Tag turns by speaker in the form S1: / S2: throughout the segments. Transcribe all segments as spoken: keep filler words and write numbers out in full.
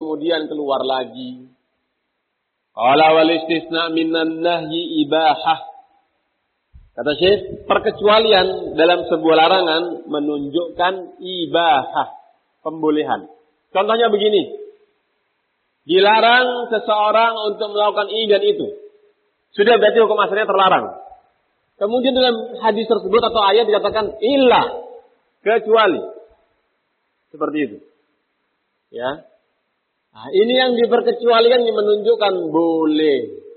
S1: kemudian keluar lagi. Qala wal istisna minan nahyi ibahah. Kata Syekh, perkecualian dalam sebuah larangan menunjukkan ibahah, pembolehan. Contohnya begini. Dilarang seseorang untuk melakukan ini dan itu. Sudah berarti hukum asalnya terlarang. Kemudian dalam hadis tersebut atau ayat dikatakan illa, kecuali. Seperti itu. Ya. Nah, ini yang diperkecualikan yang menunjukkan boleh.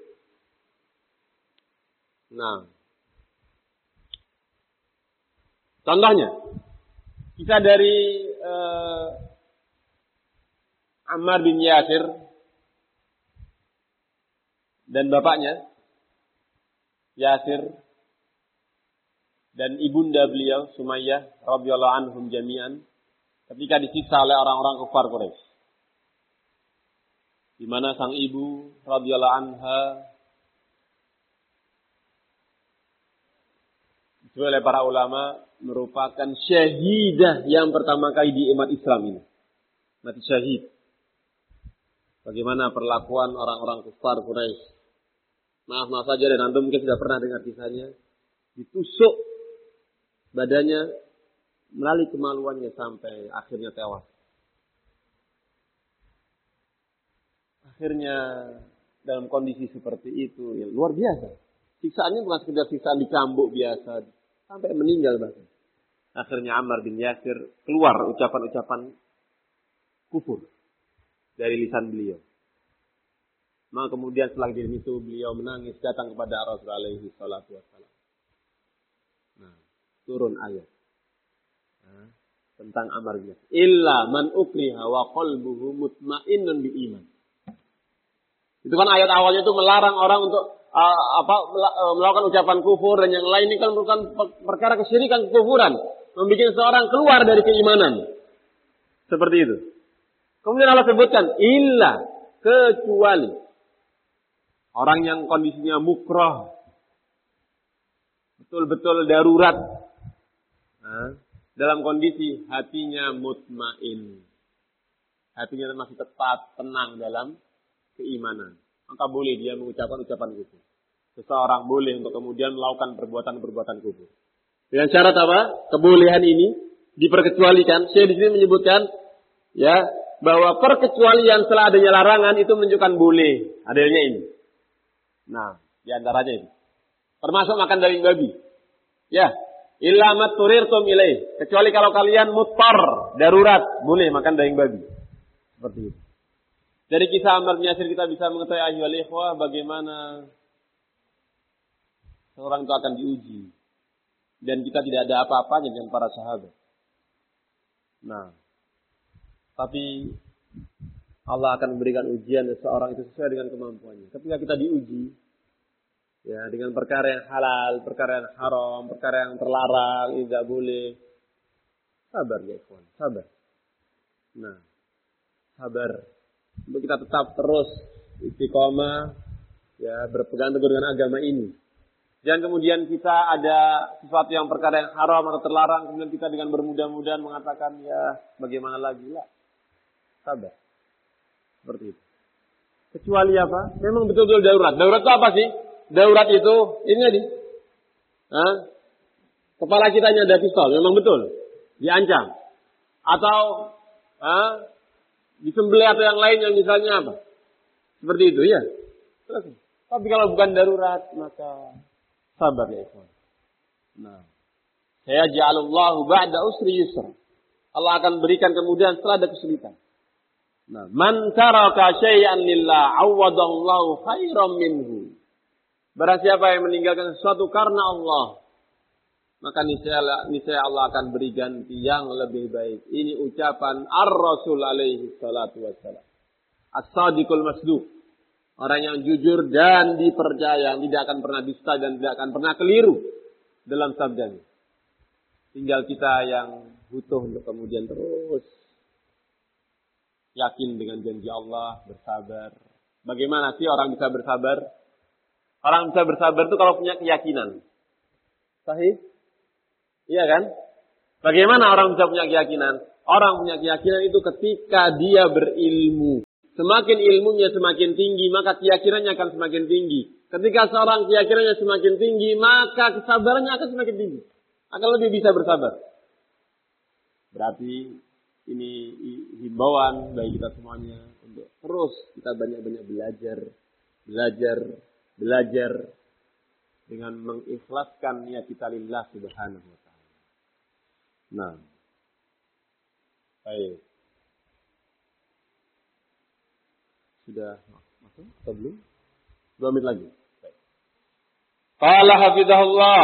S1: Nah. Contohnya, kita dari uh, Ammar bin Yasir dan bapaknya Yasir dan ibunda beliau Sumayyah radhiyallahu anhum jami'an ketika disiksa oleh orang-orang kafir Quraisy. Di mana sang ibu radhiyallahu anha disebut oleh para ulama merupakan syahidah yang pertama kali di umat Islam ini. Mati syahid. Bagaimana perlakuan orang-orang kafir Quraisy. Maaf-maaf saja dan antum mungkin sudah pernah dengar kisahnya. Ditusuk badannya melalui kemaluannya sampai akhirnya tewas. Akhirnya dalam kondisi seperti itu yang luar biasa. Siksaannya bukan sekedar siksaan dicambuk biasa. Sampai meninggal bahkan. Akhirnya Ammar bin Yasir keluar ucapan-ucapan kufur dari lisan beliau. Maka kemudian setelah kejadian itu beliau menangis datang kepada Rasulullah alaihi salatu wassalam. Nah, turun ayat. Nah, tentang Ammar bin Yasir. Illa man ukriha wa qalbuhu mutmainnun bi iman. Itu kan ayat awalnya itu melarang orang untuk uh, apa melakukan ucapan kufur dan yang lain ini kan merupakan perkara kesyirikan, kekufuran, membuat seorang keluar dari keimanan. Seperti itu. Kemudian Allah sebutkan illa, kecuali orang yang kondisinya mukrah, betul-betul darurat, nah, dalam kondisi hatinya mutmain, hatinya masih tetap tenang dalam keimanan, maka boleh dia mengucapkan ucapan kufur. Seseorang boleh untuk kemudian melakukan perbuatan-perbuatan kufur. Dengan syarat apa? Kebolehan ini diperkecualikan. Saya di sini menyebutkan ya bahwa perkecualian setelah adanya larangan itu menunjukkan boleh adanya ini. Nah, di antaranya ini. Termasuk makan daging babi. Ya, illa mat turirtum ilaih. Kecuali kalau kalian muttar, darurat, boleh makan daging babi. Seperti itu. Dari kisah Ammar bin Yasir kita bisa mengetahui ayyuhal ikhwah bagaimana seorang itu akan diuji. Dan kita tidak ada apa-apanya dengan para sahabat. Nah, tapi Allah akan memberikan ujian seseorang itu sesuai dengan kemampuannya. Ketika kita diuji ya dengan perkara yang halal, perkara yang haram, perkara yang terlarang, tidak boleh. Sabar ya ikhwan, sabar. Nah, sabar. Untuk kita tetap terus istiqomah ya berpegang teguh dengan agama ini. Jangan kemudian kita ada sesuatu yang perkara yang haram atau terlarang kemudian kita dengan bermudah-mudahan mengatakan ya bagaimana lagi lah. Sabar. Seperti itu. Kecuali apa? Memang betul-betul darurat. Darurat itu apa sih? Darurat itu ini tadi. Hah? Kepala kita ini ada pistol, memang betul. Diancam. Atau hah? Disembelih atau yang lain yang misalnya apa? Seperti itu ya. Tapi kalau bukan darurat maka sabar ya ikhwan. Nah, saya ja'alallahu ba'da usri yusra. Allah akan berikan kemudian setelah ada kesulitan. Nah, man taraka syai'an lillah awwadallahu khairan minhu. Barang siapa yang meninggalkan sesuatu karena Allah, maka niscaya, niscaya Allah akan beri ganti yang lebih baik. Ini ucapan Ar-Rasul alaihi salatu wassalam. As-sadiqul masduq. Orang yang jujur dan dipercaya, yang tidak akan pernah dusta dan tidak akan pernah keliru dalam sabdanya. Tinggal kita yang butuh untuk kemudian terus yakin dengan janji Allah, bersabar. Bagaimana sih orang bisa bersabar? Orang bisa bersabar itu kalau punya keyakinan. Sahih? Iya kan? Bagaimana orang bisa punya keyakinan? Orang punya keyakinan itu ketika dia berilmu. Semakin ilmunya semakin tinggi, maka keyakinannya akan semakin tinggi. Ketika seorang keyakinannya semakin tinggi, maka kesabarannya akan semakin tinggi. Akan lebih bisa bersabar. Berarti ini himbauan bagi kita semuanya untuk terus kita banyak-banyak belajar, belajar, belajar dengan mengikhlaskan niat kita lillah subhanahu wa ta'ala. Nah, baik. Sudah masuk atau belum? Dua menit lagi. Qala hafizahullah.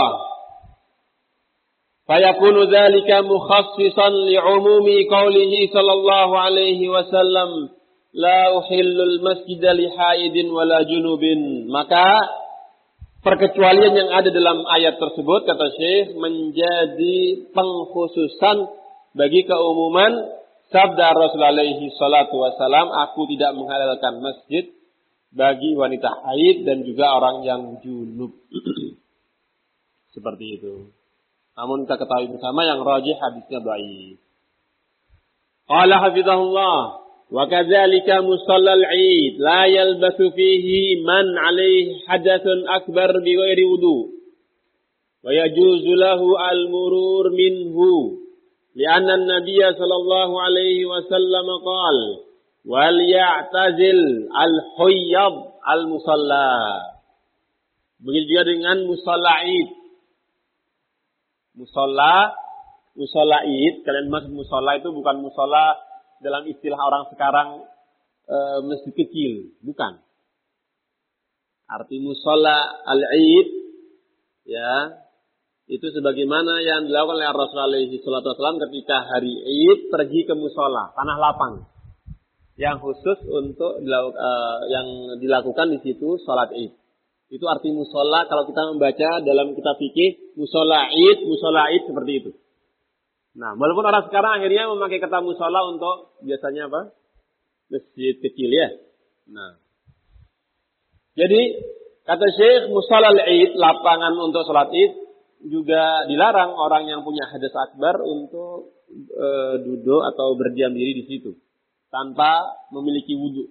S1: Fayakunu dzalika mukhassisan li'umumi qawlihi sallallahu alaihi wasallam la uhillul masjida li haidin wala junubin. Maka perkecualian yang ada dalam ayat tersebut kata Syekh menjadi pengkhususan bagi keumuman sabda Rasulullah alaihi salatu wasalam, aku tidak menghalalkan masjid bagi wanita haid dan juga orang yang junub. Seperti itu. Namun kita ketahui bersama yang rajih hadisnya dhaif. Qala hafizahullah wa kadzalika musallal 'id la yalbasu fihi man 'alaihi hadathun akbar bi ghairi wudu wa yajuzu lahu al-murur minhu. لأن النبي صلى الله عليه وسلم قال وَلْيَعْتَزِلْ الْحُيَّضْ الْمُصَلَّى. Begitu juga dengan musalla id. Musalla, musalla id. Kalian maksud musalla itu bukan musalla dalam istilah orang sekarang e, masjid kecil. Bukan. Arti musalla al-id, ya, itu sebagaimana yang dilakukan oleh Rasulullah shallallahu alaihi wasallam ketika hari Id pergi ke musola, tanah lapang, yang khusus untuk uh, yang dilakukan di situ salat Id. Itu arti musola kalau kita membaca dalam kitab fikih musola Id, musola Id seperti itu. Nah, walaupun orang sekarang akhirnya memakai kata musola untuk biasanya apa? Masjid kecil ya. Nah, jadi kata Syekh musola Id, lapangan untuk salat Id, juga dilarang orang yang punya hadas akbar untuk e, duduk atau berdiam diri di situ tanpa memiliki wudu.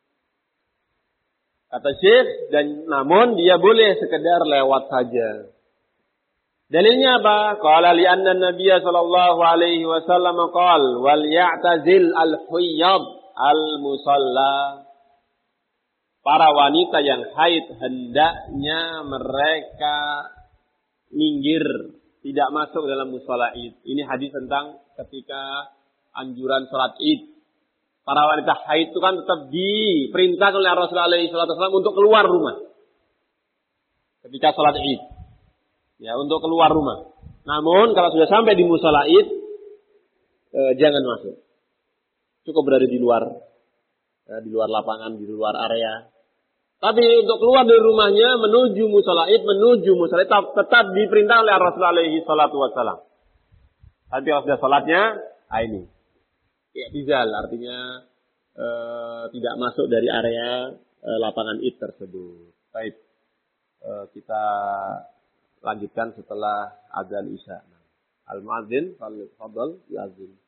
S1: Kata Syekh, dan namun dia boleh sekedar lewat saja. Dalilnya apa? Qala li anna Nabiy sallallahu alaihi wasallam qala wal ya'tazil al-huyyad al-musalla. Para wanita yang haid hendaknya mereka minggir, tidak masuk dalam musalla Id. Ini hadis tentang ketika anjuran salat Id. Para wanita haid itu kan tetap diperintahkan oleh Rasulullah shallallahu alaihi wasallam untuk keluar rumah ketika salat Id. Ya, untuk keluar rumah. Namun kalau sudah sampai di musalla Id, eh, jangan masuk. Cukup berada di luar, eh, di luar lapangan, di luar area. Tapi untuk keluar dari rumahnya menuju musalla Id, menuju musalla Id tetap diperintah oleh Rasulullah alaihi salatu wasallam. Nanti kalau sudah salatnya, ah ini. I'tizal artinya e, tidak masuk dari area e, lapangan Id tersebut. Baik. E, kita lanjutkan setelah azan Isya. Al-muadzin fadhal yazin.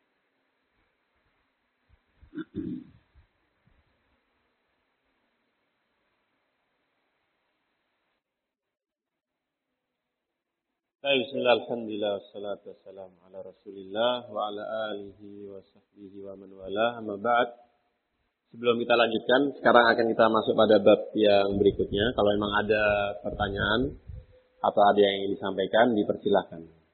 S1: Bismillah, alhamdulillah, wassalatu wassalamu ala rasulillah wa ala alihi wa sahbihi wa man wala, amma ba'd. Sebelum kita lanjutkan, sekarang akan kita masuk pada bab yang berikutnya. Kalau memang ada pertanyaan atau ada yang ingin disampaikan, dipersilahkan.